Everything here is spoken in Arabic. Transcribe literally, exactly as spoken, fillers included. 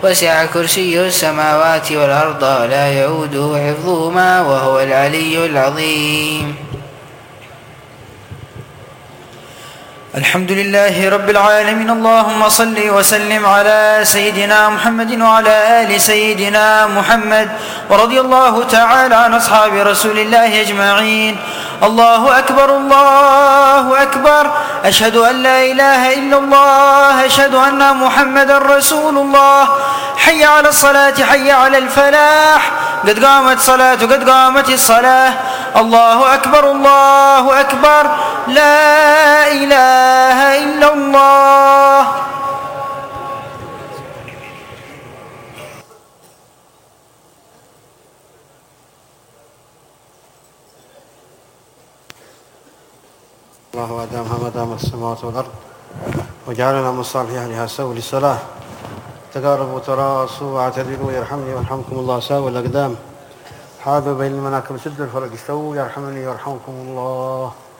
وسع كرسيه السماوات والأرض ولا يؤوده حفظهما وهو العلي العظيم. الحمد لله رب العالمين. اللهم صل وسلم على سيدنا محمد وعلى آل سيدنا محمد، ورضي الله تعالى عن أصحاب رسول الله أجمعين. الله أكبر الله أكبر، أشهد أن لا إله إلا الله، أشهد أن محمدا رسول الله. حي على الصلاة حي على الفلاح، قد قامت صلاة قد قامت الصلاة. الله أكبر الله أكبر، لا إله إلا الله. الله أدامها ما دامت السماوات والأرض، وجعلنا من صالح أهلها. سووا للصلاة، تقاربوا تراصوا واعتدلوا يرحمني ويرحمكم الله. ساووا الأقدام، حاذوا بين المناكب، سدوا الفرج، استووا يرحمني ويرحمكم الله.